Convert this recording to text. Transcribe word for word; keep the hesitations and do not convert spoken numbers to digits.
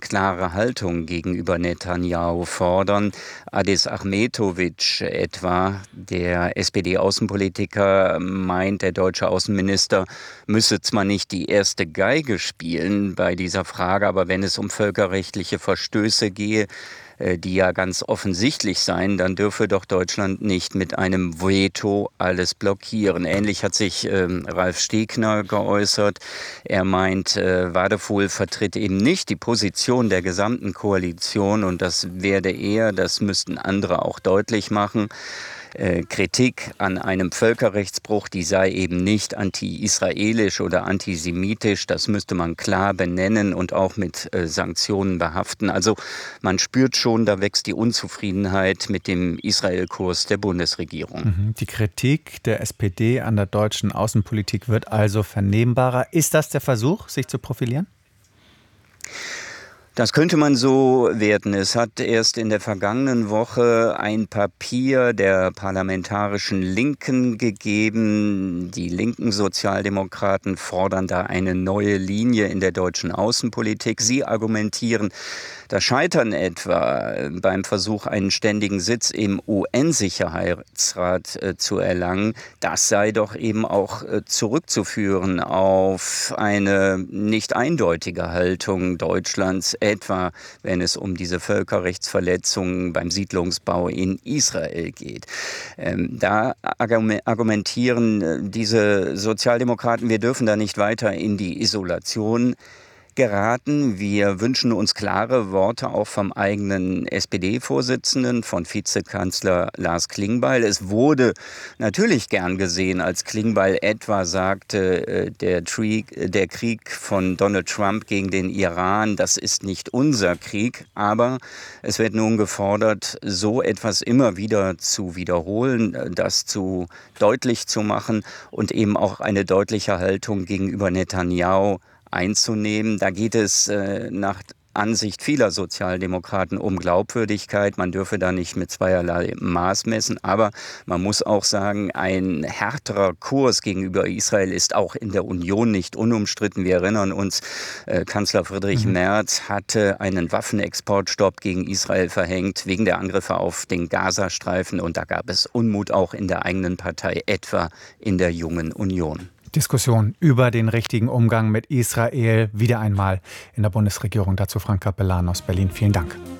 klare Haltung gegenüber Netanjahu fordern. Adis Ahmetovic etwa, der S P D-Außenpolitiker, meint, der deutsche Außenminister müsse zwar nicht die erste Geige spielen bei dieser Frage, aber wenn es um völkerrechtliche Verstöße gehe, die ja ganz offensichtlich seien, dann dürfe doch Deutschland nicht mit einem Veto alles blockieren. Ähnlich hat sich äh, Ralf Stegner geäußert. Er meint, äh, Wadephul vertritt eben nicht die Position der gesamten Koalition und das werde er, das müssten andere auch deutlich machen. Äh, Kritik an einem Völkerrechtsbruch, die sei eben nicht anti-israelisch oder antisemitisch. Das müsste man klar benennen und auch mit äh, Sanktionen behaften. Also man spürt schon, da wächst die Unzufriedenheit mit dem Israel-Kurs der Bundesregierung. Die Kritik der S P D an der deutschen Außenpolitik wird also vernehmbarer. Ist das der Versuch, sich zu profilieren? Das könnte man so werten. Es hat erst in der vergangenen Woche ein Papier der parlamentarischen Linken gegeben. Die linken Sozialdemokraten fordern da eine neue Linie in der deutschen Außenpolitik. Sie argumentieren, das Scheitern etwa beim Versuch, einen ständigen Sitz im U N-Sicherheitsrat äh, zu erlangen, das sei doch eben auch äh, zurückzuführen auf eine nicht eindeutige Haltung Deutschlands, etwa wenn es um diese Völkerrechtsverletzungen beim Siedlungsbau in Israel geht. Ähm, da argumentieren äh, diese Sozialdemokraten, wir dürfen da nicht weiter in die Isolation geraten. Wir wünschen uns klare Worte auch vom eigenen S P D-Vorsitzenden, von Vizekanzler Lars Klingbeil. Es wurde natürlich gern gesehen, als Klingbeil etwa sagte, der Krieg, der Krieg von Donald Trump gegen den Iran, das ist nicht unser Krieg. Aber es wird nun gefordert, so etwas immer wieder zu wiederholen, das zu deutlich zu machen und eben auch eine deutliche Haltung gegenüber Netanjahu einzunehmen. Da geht es äh, nach Ansicht vieler Sozialdemokraten um Glaubwürdigkeit. Man dürfe da nicht mit zweierlei Maß messen. Aber man muss auch sagen, ein härterer Kurs gegenüber Israel ist auch in der Union nicht unumstritten. Wir erinnern uns, äh, Kanzler Friedrich mhm. Merz hatte einen Waffenexportstopp gegen Israel verhängt wegen der Angriffe auf den Gazastreifen. Und da gab es Unmut auch in der eigenen Partei, etwa in der Jungen Union. Diskussion über den richtigen Umgang mit Israel wieder einmal in der Bundesregierung. Dazu Frank Capellan aus Berlin. Vielen Dank.